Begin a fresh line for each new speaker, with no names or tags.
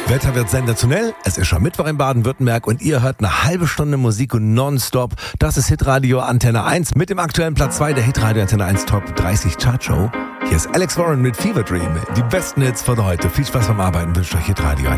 Wetter wird sensationell. Es ist schon Mittwoch in Baden-Württemberg und ihr hört eine halbe Stunde Musik und nonstop. Das ist Hitradio Antenne 1 mit dem aktuellen Platz 2 der Hitradio Antenne 1 Top 30 Chartshow. Hier ist Alex Warren mit Fever Dream. Die besten Hits von heute. Viel Spaß beim Arbeiten wünscht euch Hitradio Antenne